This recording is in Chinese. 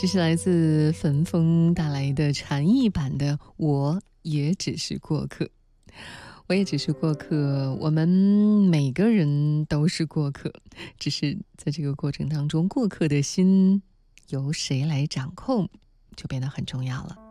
这是来自焚风带来的禅意版的我也只是过客。我也只是过客，我们每个人都是过客，只是在这个过程当中，过客的心由谁来掌控就变得很重要了。